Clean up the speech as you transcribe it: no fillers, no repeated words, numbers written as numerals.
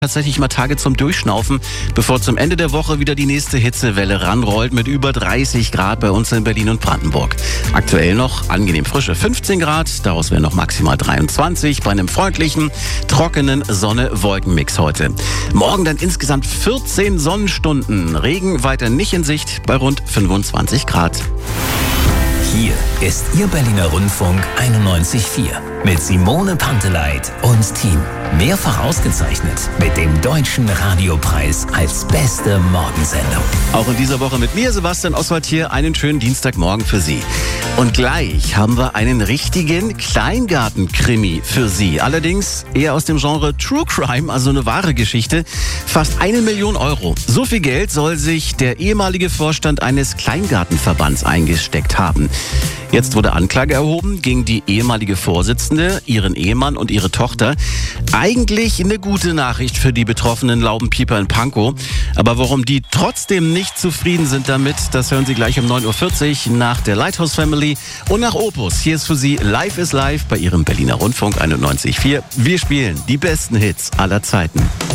Tatsächlich mal Tage zum Durchschnaufen, bevor zum Ende der Woche wieder die nächste Hitzewelle ranrollt mit über 30 Grad bei uns in Berlin und Brandenburg. Aktuell noch angenehm frische 15 Grad, daraus wären noch maximal 23 bei einem freundlichen, trockenen Sonne-Wolken-Mix heute. Morgen dann insgesamt 14 Sonnenstunden, Regen weiter nicht in Sicht bei rund 25 Grad. Hier ist Ihr Berliner Rundfunk 91.4 mit Simone Panteleit und Team. Mehrfach ausgezeichnet mit dem Deutschen Radiopreis als beste Morgensendung. Auch in dieser Woche mit mir, Sebastian Oswald, hier einen schönen Dienstagmorgen für Sie. Und gleich haben wir einen richtigen Kleingarten-Krimi für Sie. Allerdings eher aus dem Genre True Crime, also eine wahre Geschichte. Fast 1 Million Euro. So viel Geld soll sich der ehemalige Vorstand eines Kleingartenverbands eingesteckt haben. Jetzt wurde Anklage erhoben gegen die ehemalige Vorsitzende, ihren Ehemann und ihre Tochter. Eigentlich eine gute Nachricht für die betroffenen Laubenpieper in Pankow. Aber warum die trotzdem nicht zufrieden sind damit, das hören Sie gleich um 9.40 Uhr nach der Lighthouse Family und nach Opus. Hier ist für Sie Live is Live bei Ihrem Berliner Rundfunk 91.4. Wir spielen die besten Hits aller Zeiten.